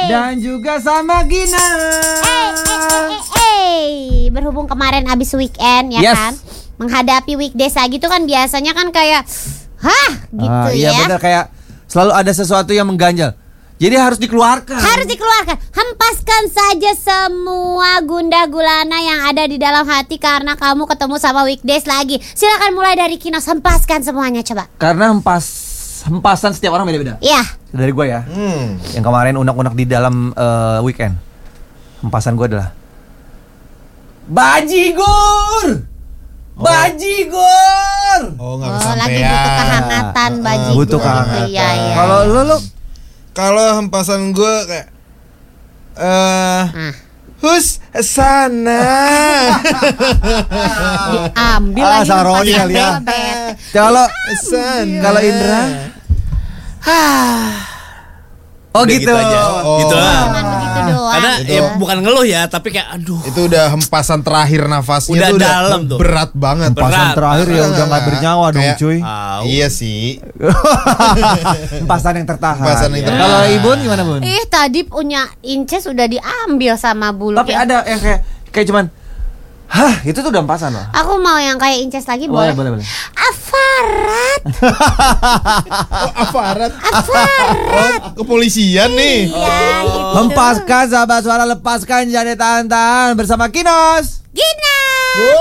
Dan juga sama Gina. Berhubung kemarin abis weekend ya kan, menghadapi weekdays lagi tuh kan biasanya kan kayak gitu iya, ya. Iya benar, kayak selalu ada sesuatu yang mengganjal. Jadi harus dikeluarkan. Hempaskan saja semua gundah gulana yang ada di dalam hati karena kamu ketemu sama weekdays lagi. Silakan mulai dari Kinos, hempaskan semuanya coba. Karena hempasan setiap orang beda-beda. Iya. Dari gue ya. Yang kemarin unek-unek di dalam weekend. Hempasan gue adalah bajigur. Bajigur. Oh, nggak lagi kesampean. butuh kehangatan bajigur. Butuh kehangatan. Iya. Kalau lu Kalau hempasan gue kayak hus sana. Diambil lagi Saroni kali ya. Kalau Indra oh Udah gitu aja. Oh. Gitu lah. Cuman begitu doang. Karena ya bukan ngeluh ya, tapi kayak aduh. Itu udah hempasan terakhir nafasnya. Udah tuh dalam tuh. Berat banget. Hempasan terakhir ya udah nggak bernyawa dong Kayak- cuy. Iya sih. Hempasan yang tertahan. Hempasan yang tertahan. Kalau Ibun gimana Bun? Tadi punya Inces udah diambil sama bulu. Tapi ada yang kayak cuman itu tuh udah hempasan loh. Aku mau yang kayak Inces lagi boleh. Boleh. Aparat. Aparat. Oh, kepolisian nih. Iya, gitu. Hempaskan sahabat suara, lepaskan jadi tahan-tahan bersama Kinos. Gina.